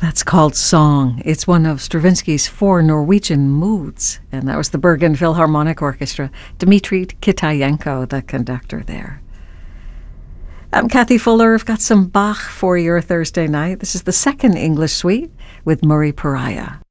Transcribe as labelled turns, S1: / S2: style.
S1: That's called Song. It's one of Stravinsky's 4 Norwegian moods, and that was the Bergen Philharmonic Orchestra. Dmitri Kitayenko, the conductor there. I'm Kathy Fuller. I've got some Bach for your Thursday night. This is the second English suite with Murray Pariah.